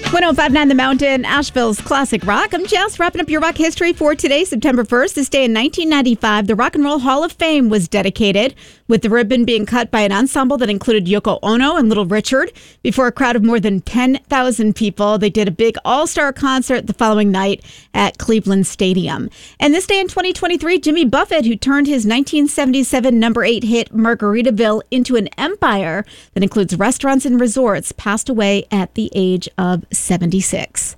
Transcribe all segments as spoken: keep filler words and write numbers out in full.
one oh five point nine The Mountain, Asheville's classic rock. I'm Jess, wrapping up your rock history for today, September first. This day in nineteen ninety-five, the Rock and Roll Hall of Fame was dedicated, with the ribbon being cut by an ensemble that included Yoko Ono and Little Richard. Before a crowd of more than ten thousand people, they did a big all-star concert the following night at Cleveland Stadium. And this day in twenty twenty-three, Jimmy Buffett, who turned his nineteen seventy-seven number eight hit Margaritaville into an empire that includes restaurants and resorts, passed away at the age of seventy-six.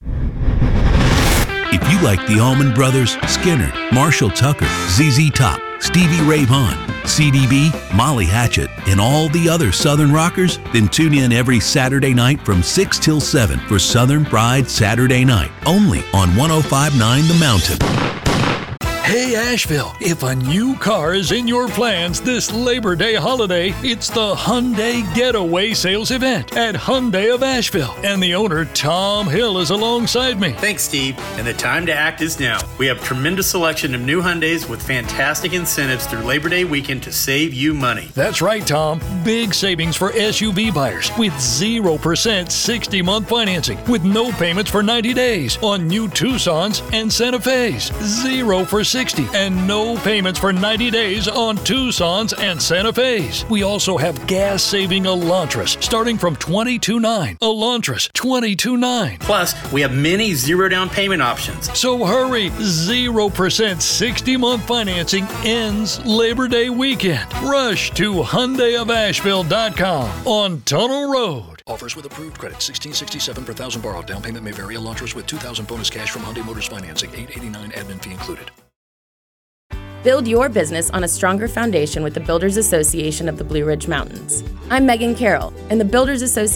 If you like the Allman Brothers, Skinner, Marshall Tucker, Z Z Top, Stevie Ray Vaughan, C D B, Molly Hatchet, and all the other Southern rockers, then tune in every Saturday night from six till seven for Southern Pride Saturday Night, only on one oh five point nine The Mountain. Hey Asheville, if a new car is in your plans this Labor Day holiday, it's the Hyundai Getaway Sales Event at Hyundai of Asheville. And the owner, Tom Hill, is alongside me. Thanks, Steve. And the time to act is now. We have tremendous selection of new Hyundais with fantastic incentives through Labor Day weekend to save you money. That's right, Tom. Big savings for S U V buyers with zero percent sixty-month financing with no payments for ninety days on new Tucsons and Santa Fe's. Zero for sixty and no payments for ninety days on Tucsons and Santa Fe's. We also have gas-saving Elantras starting from twenty-two nine. Elantras, twenty-two nine. Plus, we have many zero down payment options. So hurry, zero percent sixty-month financing ends Labor Day weekend. Rush to Hyundai of Asheville dot com on Tunnel Road. Offers with approved credit, sixteen sixty-seven per thousand borrowed. Down payment may vary. Elantras with two thousand bonus cash from Hyundai Motors Financing, eight eighty-nine admin fee included. Build your business on a stronger foundation with the Builders Association of the Blue Ridge Mountains. I'm Megan Carroll, and the Builders Association